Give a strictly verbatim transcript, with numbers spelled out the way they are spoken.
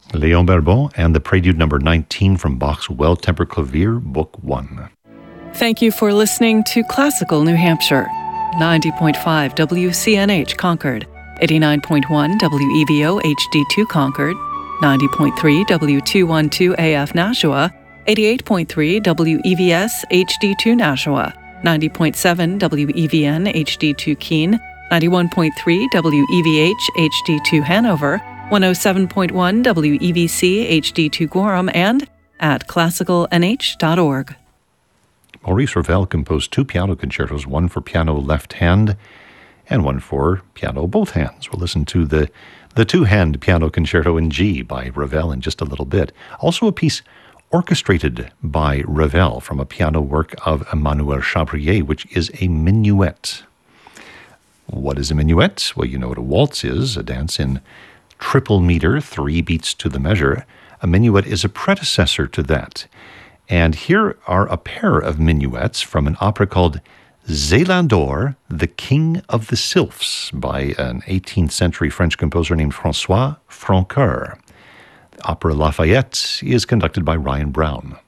Léon Barbon and the Prelude number nineteen from Bach's Well-Tempered Clavier, Book one. Thank you for listening to Classical New Hampshire. ninety point five W C N H Concord, eighty-nine point one W E V O H D two Concord, ninety point three W two twelve A F Nashua, eighty-eight point three W E V S H D two Nashua, ninety point seven W E V N H D two Keene, ninety-one point three W E V H H D two Hanover, one oh seven point one W E V C H D two Gorham, and at classical n h dot org. Maurice Ravel composed two piano concertos, one for piano left hand and one for piano both hands. We'll listen to the, the two-hand piano concerto in G by Ravel in just a little bit. Also a piece orchestrated by Ravel from a piano work of Emmanuel Chabrier, which is a minuet. What is a minuet? Well, you know what a waltz is, a dance in triple meter, three beats to the measure. A minuet is a predecessor to that. And here are a pair of minuets from an opera called Zélandor, the King of the Sylphs, by an eighteenth century French composer named François Francoeur. The opera Lafayette is conducted by Ryan Brown.